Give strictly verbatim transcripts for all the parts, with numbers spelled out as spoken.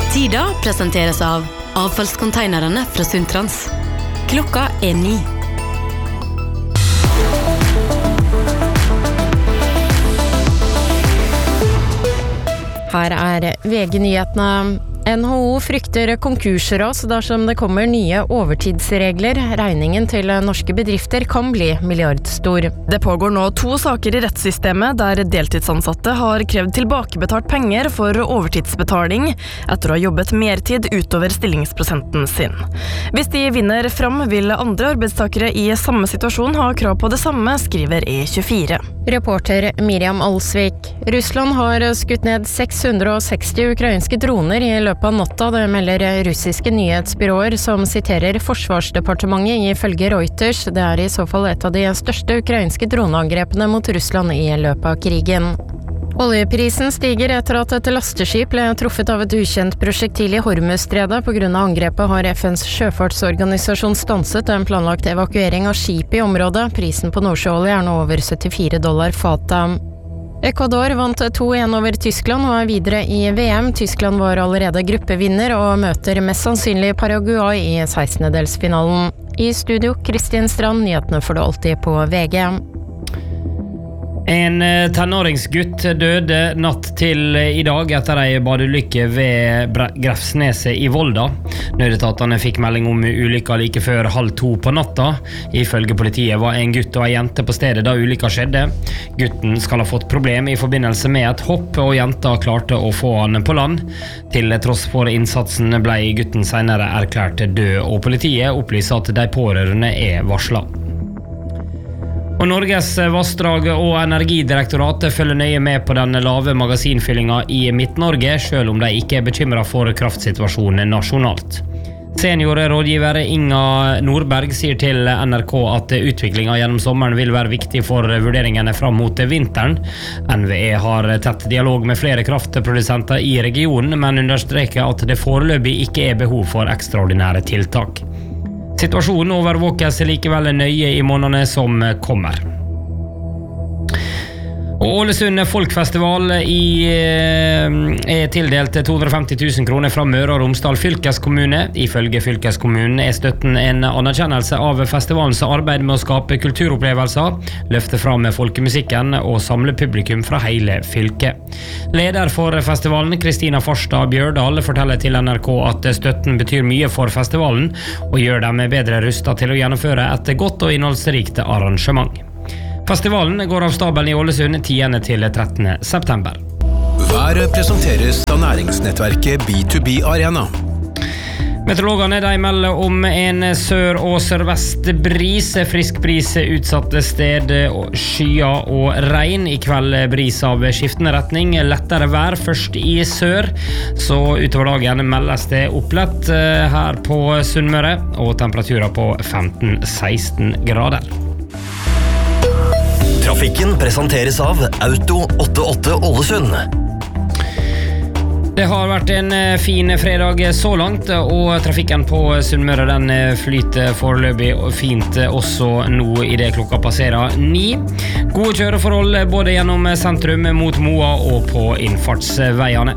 Tida presenteres av avfallskonteinerne fra Sundtrans. Klokka er ni. Her er V G-nyhetene. N H O frykter konkursras dersom det kommer nye overtidsregler. Regningen til norske bedrifter kan bli milliardstor. Det pågår nå to saker i rettssystemet der deltidsansatte har krevd tilbakebetalt penger for overtidsbetaling etter å ha jobbet mertid utover stillingsprosenten sin. Hvis de vinner fram, vil andre arbeidstakere i samme situasjon ha krav på det samme, skriver E tjuefire. Reporter Miriam Alsvik. Russland har skutt ned seks hundre og seksti ukrainske droner i løpet av natta. Det melder russiske nyhetsbyråer som siterer Forsvarsdepartementet ifølge Reuters. Det er i så fall et av de største ukrainske droneangrepene mot Russland i løpet av krigen. Oljeprisen stiger etter at et lasteskip ble truffet av et ukjent prosjektil i Hormuzstredet. På grunn av angrepet har F N's sjøfartsorganisasjon stanset en planlagt evakuering av skip i området. Prisen på nordsjøolje er nå over syttifire dollar fatet. Ecuador vant to en over Tyskland og er videre i V M. Tyskland var allerede gruppevinner og møter mest sannsynlig Paraguay i sekstendedelsfinalen. I studio, Kristin Strand, nyhetene får du alltid på V G. En tenåringsgutt døde natt til i dag etter en badeulykke ved Grefsneset i Volda. Nødetatene fikk melding om ulykka like før halv to på natta. Ifølge politiet var en gutt og en jente på stedet da ulykka skjedde. Gutten skal ha fått problem i forbindelse med et hopp, og jenta klarte å få han på land. Til tross for innsatsen ble gutten senere erklært død, og politiet opplyser at de pårørende er varslet. Og Norges vassdrag- og energidirektoratet følger nøye med på den lave magasinfyllinga i Midt-Norge, selv om de ikke er bekymret for kraftsituasjonen nasjonalt. Seniorrådgiver Inga Nordberg sier til N R K at utviklingen gjennom sommeren vil være viktig for vurderingene fram mot vinteren. N V E har tett dialog med flere kraftprodusenter i regionen, men understreker at det foreløpig ikke er behov for ekstraordinære tiltak. Situasjonen overvåkes likevel nøye i månedene som kommer. Og Ålesund Folkfestival i, er tildelt to hundre og femti tusen kroner fra Møre og Romsdal fylkeskommune. Ifølge fylkeskommunen er støtten en anerkjennelse av festivalens arbeid med å skape kulturopplevelser, løfte fram folkemusikken og samle publikum fra hele fylket. Leder for festivalen, Kristina Farstad Bjørdal, forteller til N R K at støtten betyr mye for festivalen og gjør dem bedre rustet til å gjennomføre et godt og innholdsrikt arrangement. Festivalen går av stabelen i Ålesund tiende til trettende september. Været presenteres av næringsnettverket B to B Arena. Meteorologene de melder om en sør- og sørvestbris, frisk bris utsatte sted, skyer og regn. I kveld bris av skiftende retning, lettere vær først i sør, så utover dagen meldes det opplett her på Sunnmøre, og temperaturer på femten til seksten grader. Trafikken presenteres av Auto åttiåtte Ålesund. Det har vært en fin fredag så langt, og trafikken på Sunnmøre den flyter foreløpig fint også nå i det klokka passerer ni. Gode kjøreforhold både gjennom sentrum mot Moa og på innfartsveiene.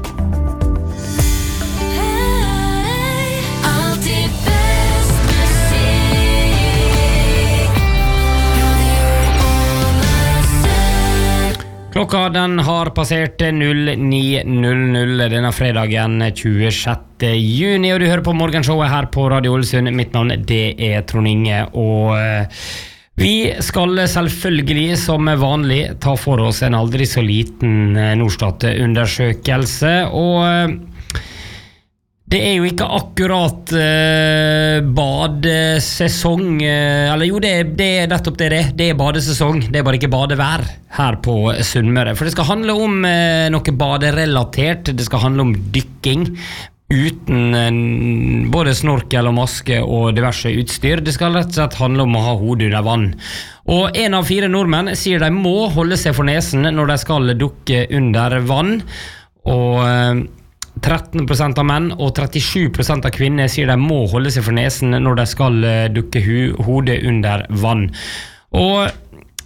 Klokka den har passert null ni null null denne fredagen tjuesjette juni, og du hører på morgenshowet her på Radio Ålesund. Mitt navn det er Trond Inge, og vi skal selvfølgelig som vanlig ta for oss en aldri så liten Norstat-undersøkelse, og det er jo ikke akkurat eh, badesesong, eh, eller jo, det, det er nettopp det det er. Det er badesesong, det er bare ikke badevær her på Sunnmøre. For det skal handle om eh, noe baderelatert, det skal handle om dykking uten eh, både snorkel og maske og diverse utstyr. Det skal rett og slett handle om å ha hodet under vann. Og en av fire nordmenn sier de må holde seg for nesen når de skal dukke under vann, og eh, tretten prosent av menn og trettisju prosent av kvinner sier de må holde seg for nesen når de skal dukke hu- hodet under vann. Og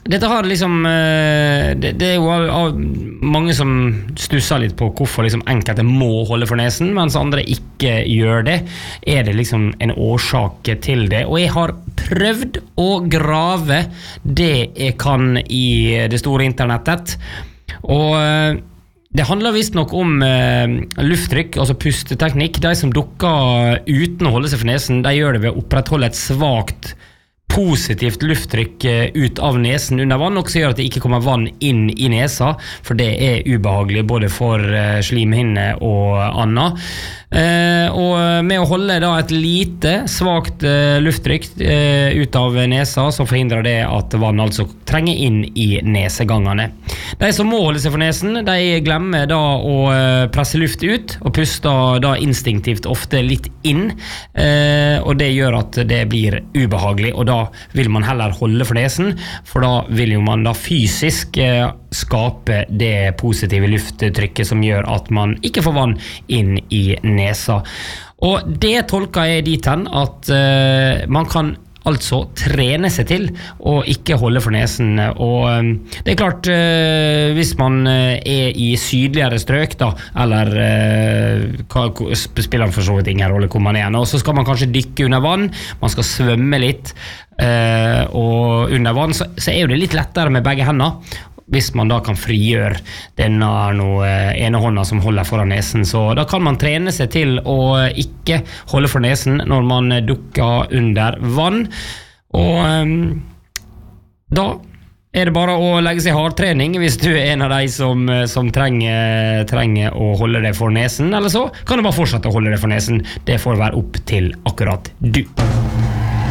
Dette har liksom det, det er jo mange som stusser litt på hvorfor liksom enkelte må holde for nesen, mens andre ikke gjør det. Er det liksom en årsak til det? Og jeg har prøvd å grave det jeg kan i det store internettet, og det handler visst nok om eh, lufttrykk, altså pusteteknikk. De som dukker uten å holde seg for nesen, de gjør det ved å opprettholde et svagt positivt lufttrykk ut av nesen under vann, og så gjør at det ikke kommer vann inn i nesa, for det er ubehagelig både for eh, slimhinne og annet. Eh, og med å holde da et lite, svagt eh, lufttrykk eh, ut av nesa, så forhindrer det at vann altså trenger inn i nesegangene. De som må holde seg for nesen, de glemmer da å eh, presse luft ut, og puster da instinktivt ofte litt inn, eh, og det gjør at det blir ubehagelig, og da vil man heller holde for nesen, for da vil jo man da fysisk eh, skape det positive lufttrykket som gjør at man ikke får vann inn i nesa. Og det tolker jeg dit hen at uh, man kan altså trene seg til å ikke holde for nesen, og um, det er klart uh, hvis man uh, er i sydligere strøk da, eller uh, spiller for så vidt ingen rolle hvor man er, og så skal man kanskje dykke under vann, man skal svømme litt uh, og under vann, så, så er jo det litt lettere med begge hender, hvis man da kan frigjøre denne ene hånda som holder foran nesen. Så da kan man trene seg til å ikke holde for nesen når man dukker under vann. Og um, da er det bare å legge seg hardtrening hvis du er en av de som, som trenger, trenger å holde det for nesen, eller så kan du bare fortsette å holde det for nesen. Det får være opp til akkurat du.